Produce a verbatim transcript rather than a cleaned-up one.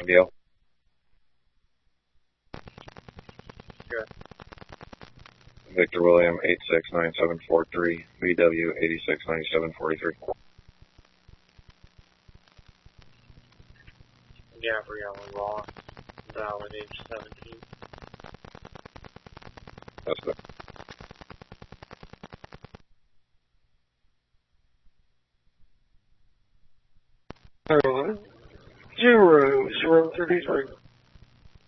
Gale. Good. Victor William, eight six nine seven four three, V W eighty-six ninety-seven forty-three. Gabriella Ross, valid age seventeen. That's good. Zero, zero, zero, thirty-three.